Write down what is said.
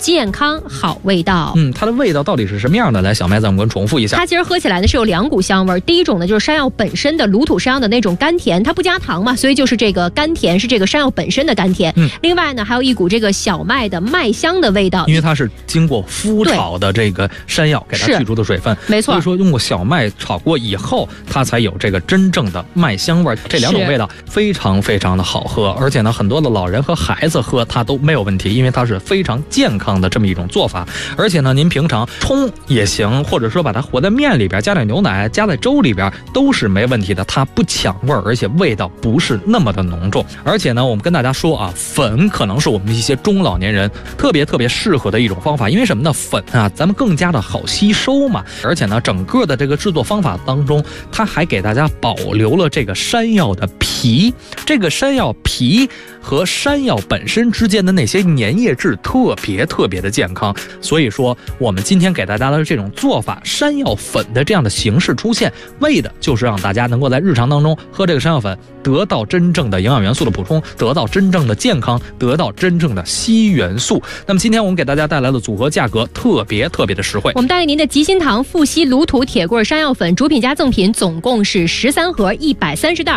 健康好味道。 它的味道到底是什么样的？来，小麦咱们给我们重复一下。 它其实喝起来呢是有2股香味，第一种呢就是山药本身的卤土山药的那种甘甜，它不加糖嘛，所以就是这个甘甜，是这个山药本身的甘甜。另外呢还有一股这个小麦的麦香的味道， 因为它是经过麸炒的这个山药给它去除的水分， 没错， 所以说用过小麦炒过以后，它才有这个真正的麦香味。这2种味道非常非常的好喝，而且呢很多的老人和孩子喝它都没有问题，因为它是非常健康的这么一种做法。而且呢您平常冲也行，或者说把它和在面里边，加点牛奶，加在粥里边都是没问题的，它不抢味儿，而且味道不是那么的浓重。而且呢我们跟大家说啊，粉可能是我们一些中老年人特别适合的一种方法，因为什么呢？粉啊咱们更加的好吸收嘛，而且呢整个的这个制作方法当中，它还给大家保留了这个山药的皮，这个山药皮和山药本身之间的那些粘液质特别的健康。所以说我们今天给大家的这种做法，山药粉的这样的形式出现，为的就是让大家能够在日常当中喝这个山药粉，得到真正的营养元素的补充，得到真正的健康，得到真正的硒元素。那么今天我们给大家带来的组合价格特别的实惠， 我们带给您的吉心堂富硒卤土铁棍山药粉主品加赠品总共是13盒130袋。